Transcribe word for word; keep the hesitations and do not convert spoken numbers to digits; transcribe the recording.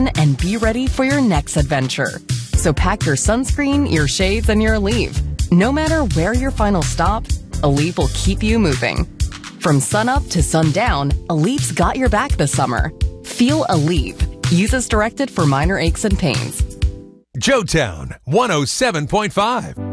and be ready for your next adventure. So pack your sunscreen, your shades, and your Aleve. No matter where your final stop, Aleve will keep you moving. From sunup to sundown, Aleve's got your back this summer. Feel Aleve. Use as directed for minor aches and pains. Joetown one oh seven point five.